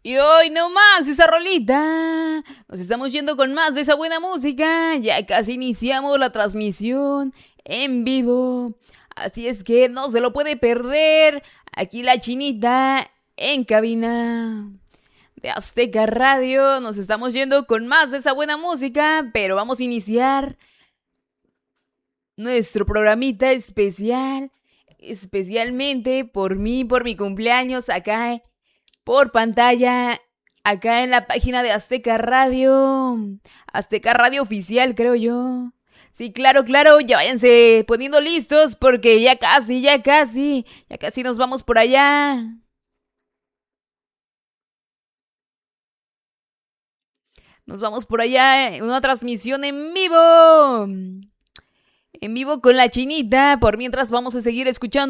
Y hoy no más esa rolita. Nos estamos yendo con más de esa buena música. Ya casi iniciamos la transmisión en vivo. Así es que no se lo puede perder. Aquí la chinita en cabina de Azteca Radio. Nos estamos yendo con más de esa buena música. Pero vamos a iniciar nuestro programita especial. Especialmente por mí, por mi cumpleaños acá por pantalla, acá en la página de Azteca Radio. Azteca Radio Oficial, creo yo. Sí, claro, claro, ya váyanse poniendo listos porque ya casi, ya casi nos vamos por allá. Nos vamos por allá en una transmisión en vivo. En vivo con la chinita. Por mientras vamos a seguir escuchando